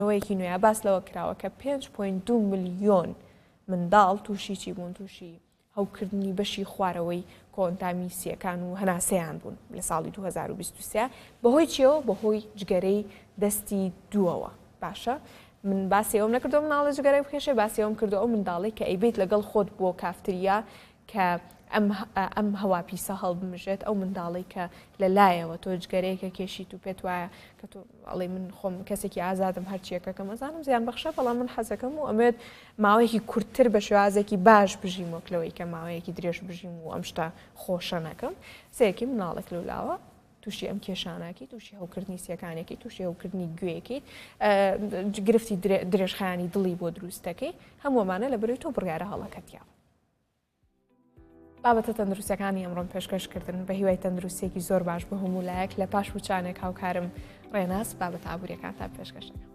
ئەوەیەکی نوێ باس لەوە کراوە کە 5.2 ملیۆن منداڵ تووشی چی بوون تووشی هەوکردنی بەشی خوارەوەی کۆنتامیسیەکان و هەناسەیان بوون لە ساڵی 2023 بەهۆی چیەوە بەهۆی جگەرەی دەستی دووەوە باشە من باسی ئەوم نەکردەوە مناڵە جگەرەی بکێشێ باسی ئەوم کردو ئەو منداڵی کە ئەیبێت لەگەڵ خۆت بۆ کافتریا کە ئەم هەواپیسە هەڵبمژێت ئەو منداڵی کە لەلایەوە تۆ جگەرەیەکە کێشیت و پێت وایە کە تۆ ئەڵێ من خۆم کەسێکی ئازادم هەرچیەکە کە مەزانم زیان بەخشە بەڵام من حەزەکەم و ئەمێت ماوەیەکی کورتتر بە شێوازێکی باش بژیم وەکلەوەی کە ماوەیەکی درێژ بژیم و ئەم شتا خۆشە نەکەم سەیەکی مناڵێک لەولاوە تووشی ئەم کێشاناکی تووشی هەوکردنی سیەکانێکی تووشی هەوکردنی گوێیەکی گرفتی درێژخایانی دڵی بۆ دروستەکەی هەمووەمانە لە بەروی تۆ بڕیارە هەڵەکەتیاوە بابەتە تەندروستەکانی ئەمڕۆم پێشکەشکردن بە هیوای تەندروستێکی زۆر باش بە هەموو لایەک لە پاش وچانێک هاوکارم ڕێناس بابەتە ئابوووریەکان تا پێشکەشەکە